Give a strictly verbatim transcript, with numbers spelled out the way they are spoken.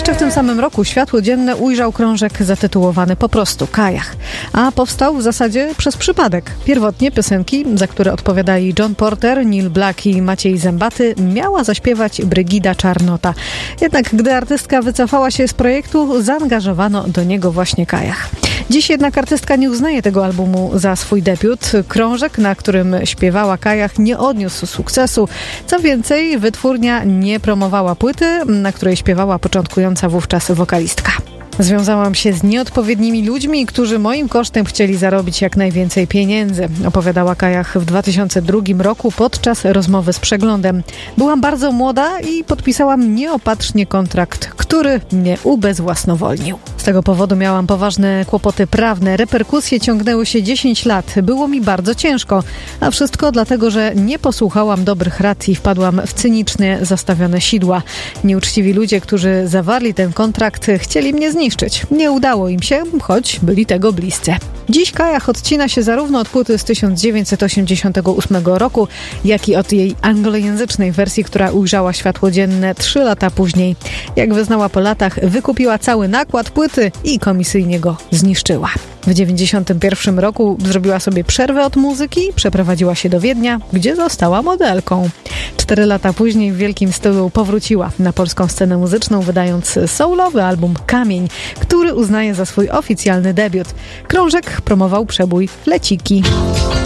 Jeszcze w tym samym roku światło dzienne ujrzał krążek zatytułowany po prostu Kajach, a powstał w zasadzie przez przypadek. Pierwotnie piosenki, za które odpowiadali John Porter, Neil Black i Maciej Zębaty, miała zaśpiewać Brygida Czarnota. Jednak gdy artystka wycofała się z projektu, zaangażowano do niego właśnie Kajach. Dziś jednak artystka nie uznaje tego albumu za swój debiut. Krążek, na którym śpiewała Kajach, nie odniósł sukcesu. Co więcej, wytwórnia nie promowała płyty, na której śpiewała początkująca wówczas wokalistka. Związałam się z nieodpowiednimi ludźmi, którzy moim kosztem chcieli zarobić jak najwięcej pieniędzy, opowiadała Kajach w dwa tysiące drugim roku podczas rozmowy z Przeglądem. Byłam bardzo młoda i podpisałam nieopatrznie kontrakt, który mnie ubezwłasnowolnił. Z tego powodu miałam poważne kłopoty prawne. Reperkusje ciągnęły się dziesięć lat. Było mi bardzo ciężko, a wszystko dlatego, że nie posłuchałam dobrych rad i wpadłam w cynicznie zastawione sidła. Nieuczciwi ludzie, którzy zawarli ten kontrakt, chcieli mnie zniszczyć. Nie udało im się, choć byli tego bliscy. Dziś Kajach odcina się zarówno od płyty z tysiąc dziewięćset osiemdziesiątego ósmego roku, jak i od jej anglojęzycznej wersji, która ujrzała światło dzienne trzy lata później. Jak wyznała po latach, wykupiła cały nakład płyty i komisyjnie go zniszczyła. W dziewięćdziesiątym pierwszym roku zrobiła sobie przerwę od muzyki, przeprowadziła się do Wiednia, gdzie została modelką. Cztery lata później w wielkim stylu powróciła na polską scenę muzyczną, wydając soulowy album Kamień, który uznaje za swój oficjalny debiut. Krążek promował przebój Fleciki.